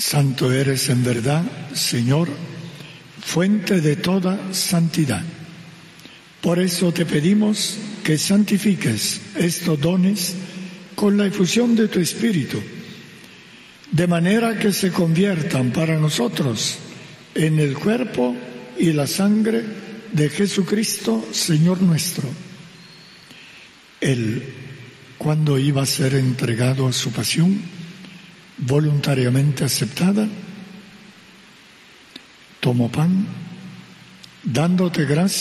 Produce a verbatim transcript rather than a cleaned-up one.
Santo eres en verdad, Señor, fuente de toda santidad. Por eso te pedimos que santifiques estos dones con la efusión de tu Espíritu, de manera que se conviertan para nosotros en el cuerpo y la sangre de Jesucristo, Señor nuestro. Él, cuando iba a ser entregado a su pasión, voluntariamente aceptada, tomó pan, dándote gracias,